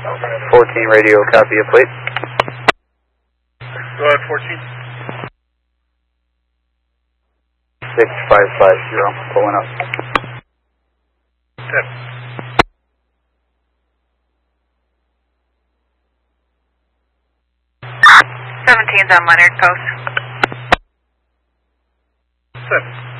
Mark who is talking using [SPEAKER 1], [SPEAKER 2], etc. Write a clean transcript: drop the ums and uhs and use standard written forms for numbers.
[SPEAKER 1] 14 radio, copy a plate.
[SPEAKER 2] Go ahead, 14.
[SPEAKER 1] 6550, pulling up.
[SPEAKER 2] 10.
[SPEAKER 3] 17's on Leonard Post.
[SPEAKER 2] 7.